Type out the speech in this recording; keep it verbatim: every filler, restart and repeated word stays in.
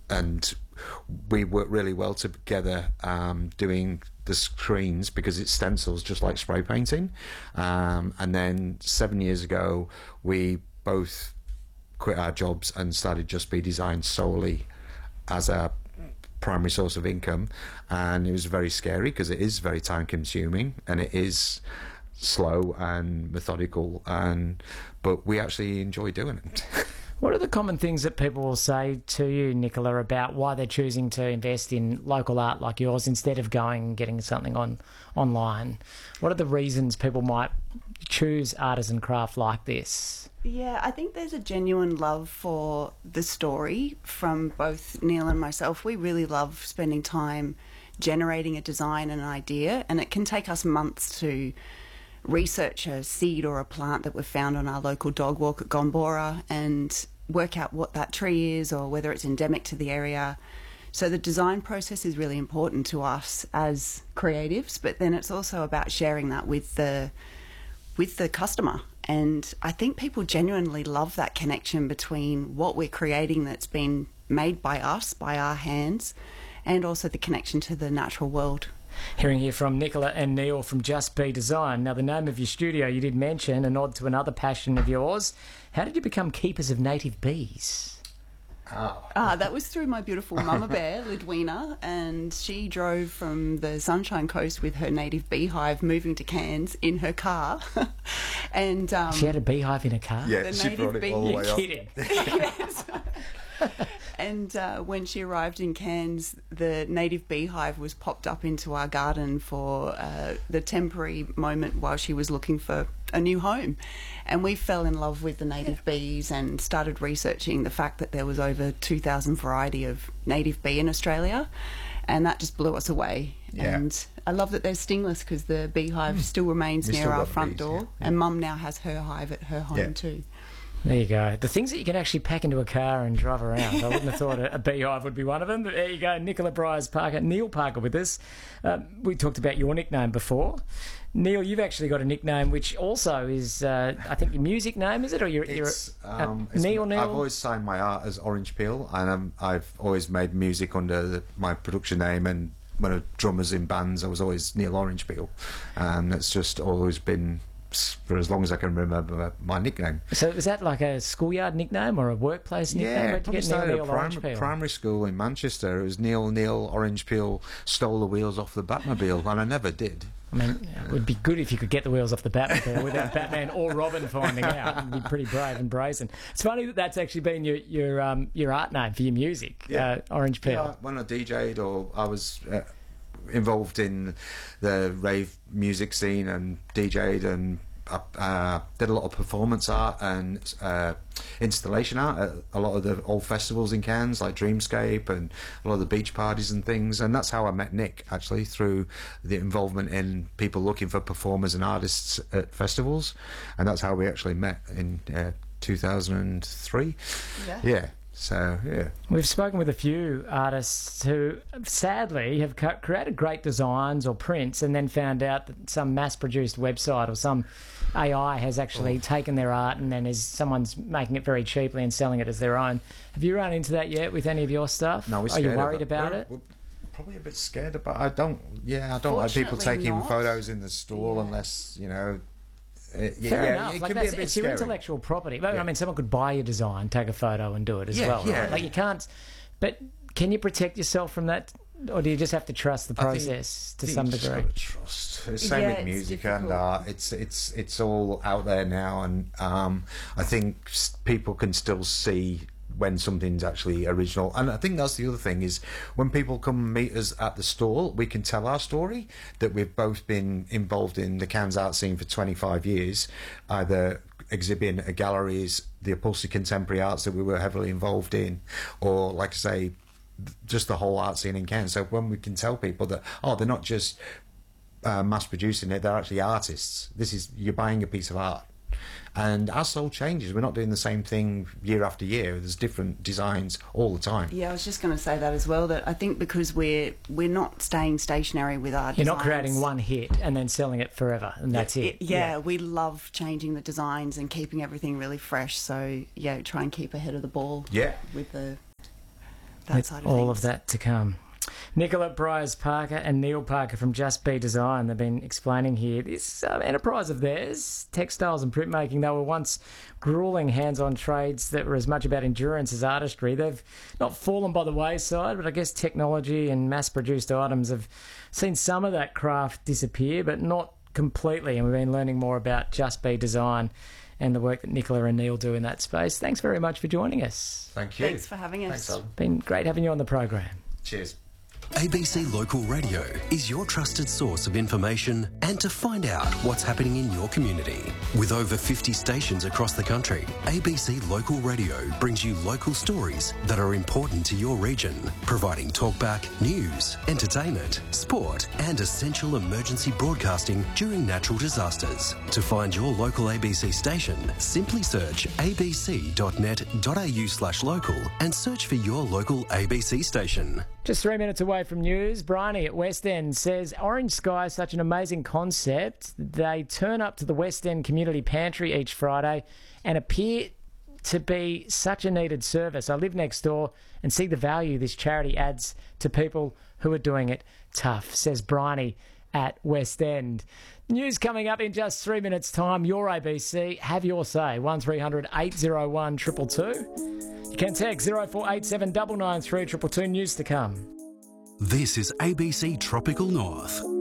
and we work really well together, um, doing the screens because it's stencils just like spray painting. Um, and then seven years ago, we both quit our jobs and started Just Be Design solely as a primary source of income. And it was very scary because it is very time consuming and it is slow and methodical, and but we actually enjoy doing it. What are the common things that people will say to you, Nicola, about why they're choosing to invest in local art like yours instead of going and getting something on online? What are the reasons people might choose artisan craft like this? Yeah, I think there's a genuine love for the story from both Neil and myself. We really love spending time generating a design and an idea, and it can take us months to research a seed or a plant that we've found on our local dog walk at Gombora and work out what that tree is or whether it's endemic to the area. So the design process is really important to us as creatives, but then it's also about sharing that with the with the customer. And I think people genuinely love that connection between what we're creating that's been made by us, by our hands, and also the connection to the natural world. Hearing here from Nicola and Neil from Just Be Design. Now, the name of your studio you did mention, a nod to another passion of yours. How did you become keepers of native bees? Oh. Ah, that was through my beautiful mama bear, Lidwina, and she drove from the Sunshine Coast with her native beehive moving to Cairns in her car. and um, She had a beehive in a car? Yeah, The she native brought it bee- all the You're way up. kidding. yes. And uh, when she arrived in Cairns, the native beehive was popped up into our garden for uh, the temporary moment while she was looking for a new home. And we fell in love with the native bees and started researching the fact that there was over two thousand variety of native bee in Australia. And that just blew us away. Yeah. And I love that they're stingless because the beehive still remains We near still our got the front bees, door. yeah. And Mum now has her hive at her home Yeah. too. There you go. The things that you can actually pack into a car and drive around. I wouldn't have thought a, a beehive would be one of them. But there you go. Nicola Bryce Parker, Neil Parker with us. Um, we talked about your nickname before. Neil, you've actually got a nickname which also is, uh, I think, your music name, is it? Or your, It's, your um, uh, it's- Neil Neil? I've always signed my art as Orange Peel, and um, I've always made music under the, my production name. And when I drummers in bands, I was always Neil Orange Peel, and it's just always been, for as long as I can remember, my nickname. So is that like a schoolyard nickname or a workplace nickname? Yeah, Where'd you probably get Neil started Neil at Orange primary, Peel? primary school in Manchester. It was Neil Neil Orange Peel stole the wheels off the Batmobile, and I never did. I mean, it would be good if you could get the wheels off the Batmobile without Batman or Robin finding out. It'd be pretty brave and brazen. It's funny that that's actually been your your um, your art name for your music, Yeah. uh, Orange Peel. Yeah, when I D J'd or I was uh, involved in the rave music scene and D J'd and I uh, did a lot of performance art and uh, installation art at a lot of the old festivals in Cairns, like Dreamscape and a lot of the beach parties and things. And that's how I met Nick, actually, through the involvement in people looking for performers and artists at festivals. And that's how we actually met in uh, two thousand three. Yeah. Yeah. So, yeah. We've spoken with a few artists who sadly have co- created great designs or prints and then found out that some mass-produced website or some A I has actually Oh. taken their art and then is someone's making it very cheaply and selling it as their own. Have you run into that yet with any of your stuff? No, we're Are scared you of worried it. about We're- it? we're probably a bit scared about. I don't. Yeah, I don't like people Fortunately taking not. photos in the store Yeah. unless you know. It, yeah, Fair yeah, enough. it Like can that's, be a bit it's your scary. intellectual property. But, Yeah. I mean, someone could buy your design, take a photo, and do it as Yeah, well. yeah. Right? Like you can't. But can you protect yourself from that, or do you just have to trust the I think- process I to think some you just degree? gotta trust. It's same Yeah, with it's music and difficult. art. It's it's it's all out there now, and um, I think s- people can still see when something's actually original. And I think that's the other thing is when people come and meet us at the stall, we can tell our story, that we've both been involved in the Cairns art scene for twenty-five years, either exhibiting at galleries, the upholstery contemporary arts that we were heavily involved in, or like I say, just the whole art scene in Cairns. So when we can tell people that, oh, they're not just uh, mass producing it, they're actually artists. This is, you're buying a piece of art. And our soul changes. We're not doing the same thing year after year. There's different designs all the time. Yeah, I was just going to say that as well. That I think because we're we're not staying stationary with our You're not designs. creating one hit and then selling it forever, and that's it. It- yeah, we love changing the designs and keeping everything really fresh. So yeah, try and keep ahead of the ball. Yeah. With the that With side of all things. of that to come. Nicola Bryce Parker and Neil Parker from Just Be Design, they've been explaining here this uh, enterprise of theirs, textiles and printmaking. They were once grueling hands-on trades that were as much about endurance as artistry. They've not fallen by the wayside, but I guess technology and mass-produced items have seen some of that craft disappear, but not completely. And we've been learning more about Just Be Design and the work that Nicola and Neil do in that space. Thanks very much for joining us. Thank you. Thanks for having us. Thanks, Alan. Been great having you on the program. Cheers. A B C Local Radio is your trusted source of information and to find out what's happening in your community. With over fifty stations across the country, A B C Local Radio brings you local stories that are important to your region, providing talkback, news, entertainment, sport and essential emergency broadcasting during natural disasters. To find your local A B C station, simply search abc.net.au slash local and search for your local A B C station. Just three minutes away from news, Bryony at West End says Orange Sky is such an amazing concept. They turn up to the West End Community Pantry each Friday and appear to be such a needed service. I live next door and see the value this charity adds to people who are doing it tough, says Bryony at West End. News coming up in just three minutes' time. Your A B C, have your say. one three hundred eight oh one two two two. You can text zero four eight seven nine nine three two two two. News to come. This is A B C Tropical North.